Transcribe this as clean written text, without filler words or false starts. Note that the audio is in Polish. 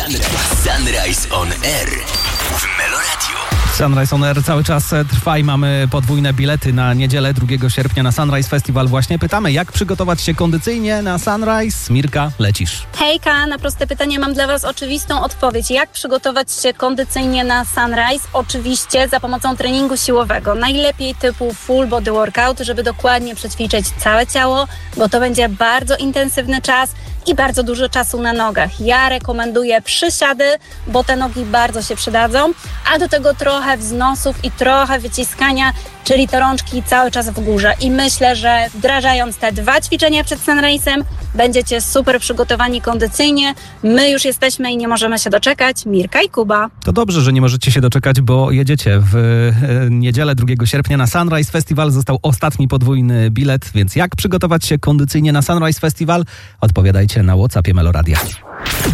Sunrise on Air w Meloradio. Sunrise on Air cały czas trwa i mamy podwójne bilety na niedzielę 2 sierpnia na Sunrise Festival. Właśnie pytamy, jak przygotować się kondycyjnie na Sunrise? Mirka, lecisz. Hejka, na proste pytanie mam dla Was oczywistą odpowiedź. Jak przygotować się kondycyjnie na Sunrise? Oczywiście za pomocą treningu siłowego. Najlepiej typu full body workout, żeby dokładnie przećwiczyć całe ciało, bo to będzie bardzo intensywny czas i bardzo dużo czasu na nogach. Ja rekomenduję przysiady, bo te nogi bardzo się przydadzą, a do tego trochę wznosów i trochę wyciskania, czyli te rączki cały czas w górze. I myślę, że wdrażając te 2 ćwiczenia przed Sunrise'em, będziecie super przygotowani kondycyjnie. My już jesteśmy i nie możemy się doczekać. Mirka i Kuba. To dobrze, że nie możecie się doczekać, bo jedziecie w niedzielę 2 sierpnia na Sunrise Festival. Został ostatni podwójny bilet, więc jak przygotować się kondycyjnie na Sunrise Festival? Odpowiadajcie na WhatsAppie Meloradia.